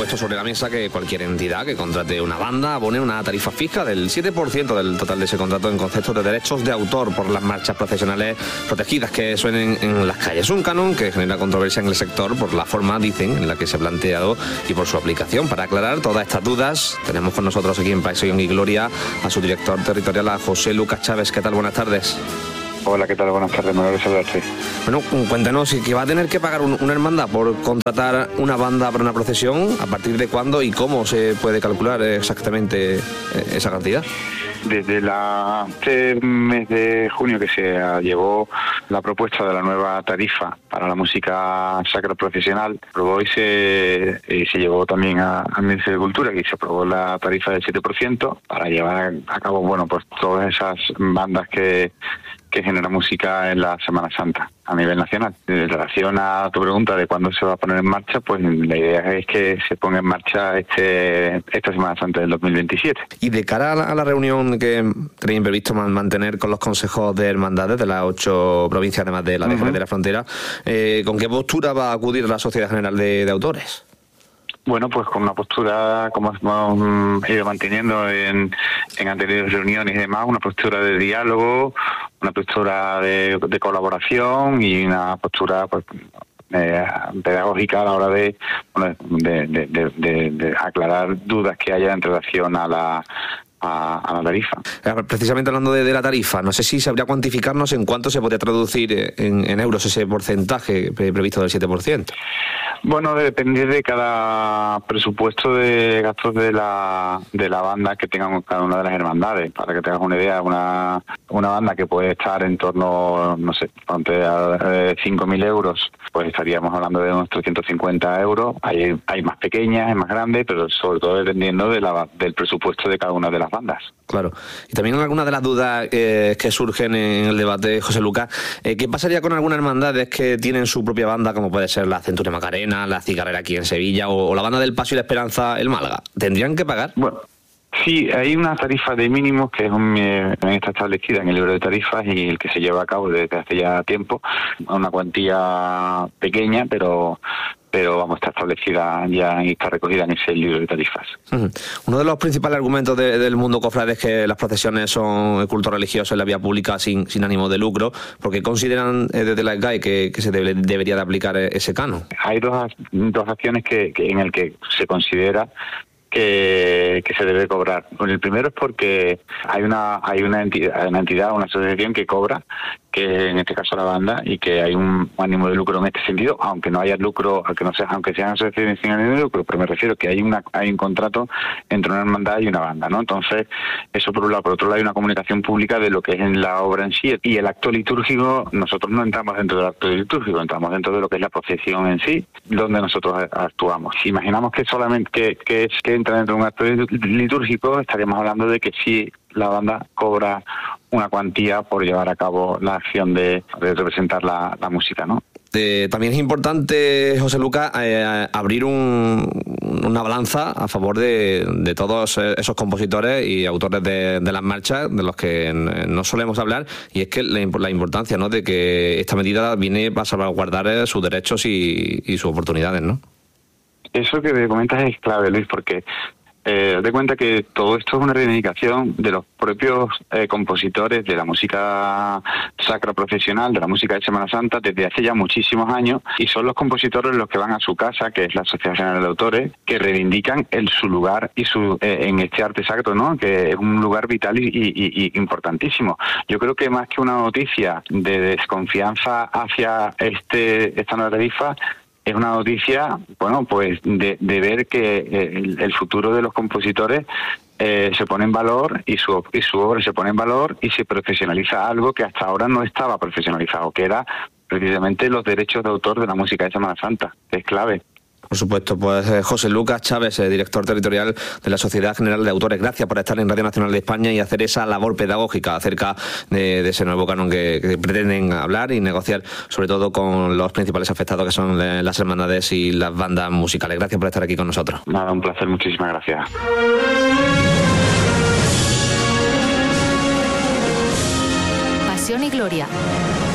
puesto sobre la mesa que cualquier entidad que contrate una banda abone una tarifa fija del 7% del total de ese contrato en concepto de derechos de autor por las marchas profesionales protegidas que suenen en las calles. Un canon que genera controversia en el sector por la forma, dicen, en la que se ha planteado y por su aplicación. Para aclarar todas estas dudas, tenemos con nosotros aquí en Pasión y Gloria a su director territorial, a José Lucas Chávez. ¿Qué tal? Buenas tardes. Hola, ¿qué tal? Buenas tardes, me voy a saludarte. Bueno, cuéntanos, ¿que va a tener que pagar una hermandad por contratar una banda para una procesión? ¿A partir de cuándo y cómo se puede calcular exactamente esa cantidad? Desde este mes de junio que se llevó la propuesta de la nueva tarifa para la música sacra profesional, aprobó y se llevó también al Ministerio de Cultura, y se aprobó la tarifa del 7% para llevar a cabo, bueno, pues todas esas bandas que genera música en la Semana Santa a nivel nacional. En relación a tu pregunta de cuándo se va a poner en marcha, pues la idea es que se ponga en marcha esta Semana Santa del 2027. Y de cara a la reunión que tenéis previsto mantener con los consejos de hermandades de las 8 provincias, además de la de Jerez de la Frontera, ¿con qué postura va a acudir la Sociedad General de Autores? Bueno, pues con una postura, como hemos ido manteniendo en anteriores reuniones y demás, una postura de diálogo, una postura de colaboración y una postura pues pedagógica a la hora de aclarar dudas que haya en relación a la tarifa. Precisamente hablando de la tarifa, no sé si sabría cuantificarnos en cuánto se podría traducir en euros ese porcentaje previsto del 7%. Bueno, depende de cada presupuesto de gastos de la banda que tengan cada una de las hermandades. Para que tengas una idea, una banda que puede estar en torno, no sé, ponte a 5.000 euros, pues estaríamos hablando de unos 350 euros. Hay más pequeñas, hay más grandes, pero sobre todo dependiendo del presupuesto de cada una de las bandas. Claro. Y también algunas de las dudas que surgen en el debate, José Lucas, ¿qué pasaría con algunas hermandades que tienen su propia banda, como puede ser la Centuria Macarena, la Cigarrera aquí en Sevilla o la banda del Paso y la Esperanza el Málaga? ¿Tendrían que pagar? Bueno, sí, hay una tarifa de mínimos que también está establecida en el libro de tarifas y el que se lleva a cabo desde hace ya tiempo, una cuantía pequeña, pero vamos, está establecida ya y está recogida en ese libro de tarifas. Uno de los principales argumentos del mundo cofrade es que las procesiones son culto religioso en la vía pública sin ánimo de lucro, porque consideran desde la SGAE que se debería de aplicar ese canon. Hay dos acciones en el que se considera que se debe cobrar. El primero es porque hay una entidad, una asociación que cobra, que en este caso la banda, y que hay un ánimo de lucro en este sentido, aunque no haya lucro, aunque sean asociaciones sin ánimo de lucro, pero me refiero que hay un contrato entre una hermandad y una banda, ¿no? Entonces, eso por un lado. Por otro lado, hay una comunicación pública de lo que es en la obra en sí, y el acto litúrgico. Nosotros no entramos dentro del acto litúrgico, entramos dentro de lo que es la procesión en sí, donde nosotros actuamos. Si imaginamos que solamente que entra dentro de un acto litúrgico, estaríamos hablando de que sí, la banda cobra una cuantía por llevar a cabo la acción de representar la música, ¿no? También es importante, José Lucas, abrir una balanza a favor de todos esos compositores y autores de las marchas, de los que no solemos hablar, y es que la importancia, ¿no?, de que esta medida viene para salvaguardar sus derechos y sus oportunidades, ¿no? Eso que me comentas es clave, Luis, porque de cuenta que todo esto es una reivindicación de los propios compositores de la música sacra profesional, de la música de Semana Santa, desde hace ya muchísimos años, y son los compositores los que van a su casa, que es la Sociedad General de Autores, que reivindican su lugar y en este arte sacro, ¿no?, que es un lugar vital y importantísimo. Yo creo que más que una noticia de desconfianza hacia esta nueva tarifa, es una noticia, bueno, pues de ver que el futuro de los compositores se pone en valor y su obra se pone en valor y se profesionaliza algo que hasta ahora no estaba profesionalizado, que era precisamente los derechos de autor de la música de Semana Santa, que es clave. Por supuesto, pues José Lucas Chávez, director territorial de la Sociedad General de Autores, gracias por estar en Radio Nacional de España y hacer esa labor pedagógica acerca de ese nuevo canon que pretenden hablar y negociar, sobre todo con los principales afectados, que son las hermandades y las bandas musicales. Gracias por estar aquí con nosotros. Nada, un placer, muchísimas gracias. Pasión y Gloria.